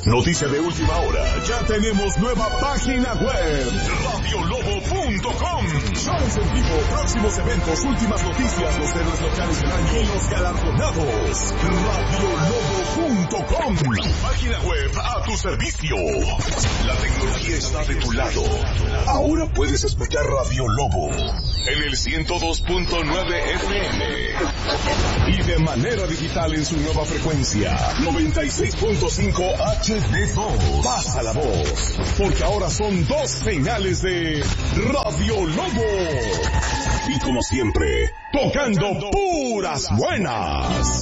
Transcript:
Noticia de última hora. Ya tenemos nueva página web. Radiolobo.com. Shows en vivo, próximos eventos, últimas noticias, los héroes locales del año y los galardonados. Radiolobo.com. Página web a tu servicio. La tecnología está de tu lado. Ahora puedes escuchar Radio Lobo en el 102.9 FM y de manera digital en su nueva frecuencia 96.5 HD2. Pasa la voz, porque ahora son 2 señales de Radio Lobo. Y como siempre, tocando puras buenas.